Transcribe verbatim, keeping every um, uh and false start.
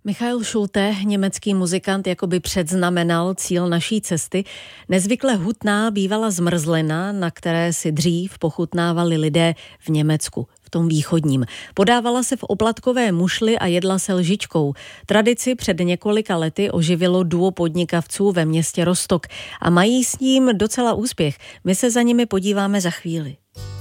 Michael Schulte, německý muzikant, jakoby předznamenal cíl naší cesty. Nezvykle hutná bývala zmrzlina, na které si dřív pochutnávali lidé v Německu, v tom východním. Podávala se v oplatkové mušli a jedla se lžičkou. Tradici před několika lety oživilo duo podnikavců ve městě Rostock a mají s ním docela úspěch. My se za nimi podíváme za chvíli.